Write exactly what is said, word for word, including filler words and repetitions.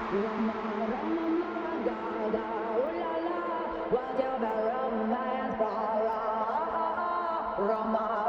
Rama, Rama, Rama, da, da, ooh la la, what's your romance for? Rama,